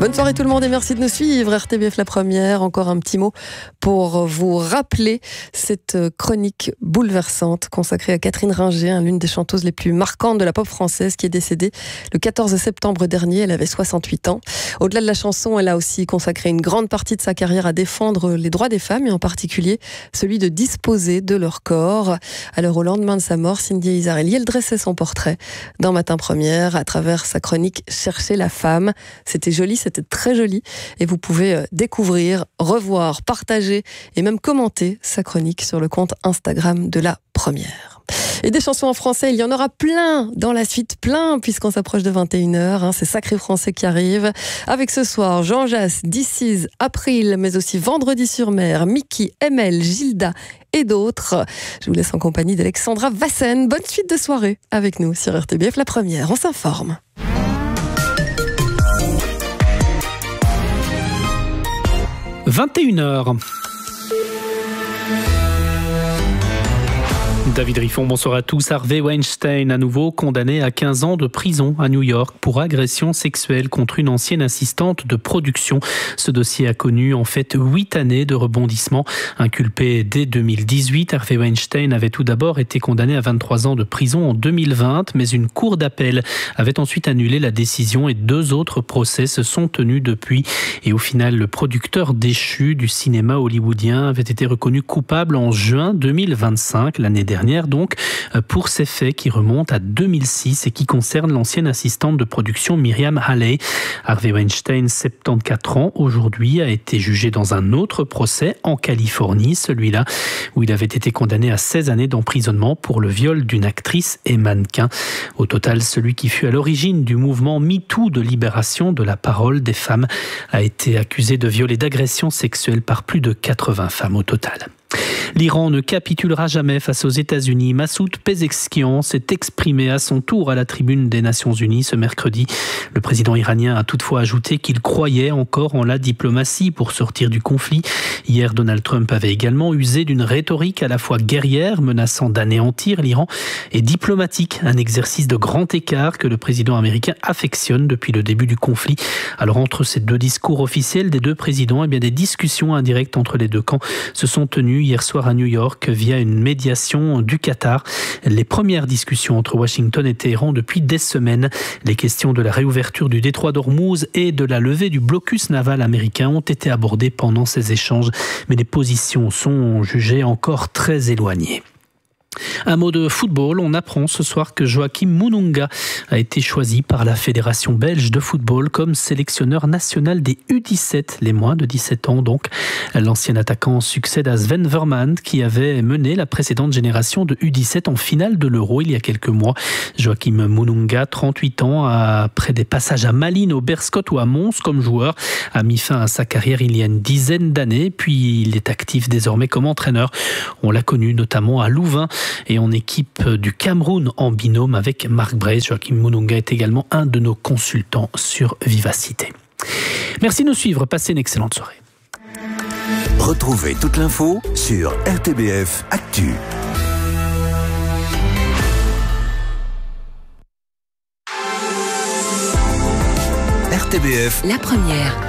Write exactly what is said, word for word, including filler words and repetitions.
Bonne soirée tout le monde et merci de nous suivre. R T B F La Première, encore un petit mot pour vous rappeler cette chronique bouleversante consacrée à Catherine Ringer, l'une des chanteuses les plus marquantes de la pop française, qui est décédée le quatorze septembre dernier. Elle avait soixante-huit ans. Au-delà de la chanson, elle a aussi consacré une grande partie de sa carrière à défendre les droits des femmes et en particulier celui de disposer de leur corps. Alors au lendemain de sa mort, Cindy Isarelli, elle dressait son portrait dans Matin Première à travers sa chronique Chercher la femme. C'était joli, c'était très joli et vous pouvez découvrir, revoir, partager et même commenter sa chronique sur le compte Instagram de La Première. Et des chansons en français, il y en aura plein dans la suite, plein, puisqu'on s'approche de vingt et une heures. Hein, c'est Sacré Français qui arrive. Avec ce soir, Jean Jass, This Is, April, mais aussi Vendredi-sur-Mer, Mickey, M L, Gilda et d'autres. Je vous laisse en compagnie d'Alexandra Vassen. Bonne suite de soirée avec nous sur R T B F La Première. On s'informe. vingt et une heures. David Riffon, bonsoir à tous. Harvey Weinstein, à nouveau condamné à quinze ans de prison à New York pour agression sexuelle contre une ancienne assistante de production. Ce dossier a connu en fait huit années de rebondissement. Inculpé dès deux mille dix-huit, Harvey Weinstein avait tout d'abord été condamné à vingt-trois ans de prison en deux mille vingt, mais une cour d'appel avait ensuite annulé la décision et deux autres procès se sont tenus depuis. Et au final, le producteur déchu du cinéma hollywoodien avait été reconnu coupable en juin deux mille vingt-cinq, l'année dernière. donc, pour ces faits qui remontent à deux mille six et qui concernent l'ancienne assistante de production Myriam Halley. Harvey Weinstein, soixante-quatorze ans, aujourd'hui, a été jugé dans un autre procès en Californie, celui-là où il avait été condamné à seize années d'emprisonnement pour le viol d'une actrice et mannequin. Au total, celui qui fut à l'origine du mouvement MeToo de libération de la parole des femmes a été accusé de viol et d'agression sexuelle par plus de quatre-vingts femmes au total. L'Iran ne capitulera jamais face aux États-Unis. Massoud Pezeshkian s'est exprimé à son tour à la tribune des Nations Unies ce mercredi. Le président iranien a toutefois ajouté qu'il croyait encore en la diplomatie pour sortir du conflit. Hier, Donald Trump avait également usé d'une rhétorique à la fois guerrière, menaçant d'anéantir l'Iran, et diplomatique, un exercice de grand écart que le président américain affectionne depuis le début du conflit. Alors entre ces deux discours officiels des deux présidents, eh bien, des discussions indirectes entre les deux camps se sont tenues hier soir à New York via une médiation du Qatar. Les premières discussions entre Washington et Téhéran depuis des semaines. Les questions de la réouverture du détroit d'Ormuz et de la levée du blocus naval américain ont été abordées pendant ces échanges, mais les positions sont jugées encore très éloignées. Un mot de football, on apprend ce soir que Joachim Mounounga a été choisi par la Fédération belge de football comme sélectionneur national des U dix-sept, les moins de dix-sept ans donc. L'ancien attaquant succède à Sven Vermaat qui avait mené la précédente génération de U dix-sept en finale de l'Euro il y a quelques mois. Joachim Mounounga, trente-huit ans, après des passages à Malines, au Berscott ou à Mons comme joueur, a mis fin à sa carrière il y a une dizaine d'années, puis il est actif désormais comme entraîneur. On l'a connu notamment à Louvain et en équipe du Cameroun en binôme avec Marc Brace. Joachim Mounounga est également un de nos consultants sur Vivacité. Merci de nous suivre, passez une excellente soirée. Retrouvez toute l'info sur R T B F Actu. R T B F La Première.